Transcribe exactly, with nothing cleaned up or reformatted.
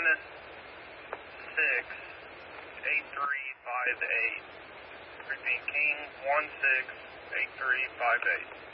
one six eight three five eight. Repeat, King one six eight three five eight.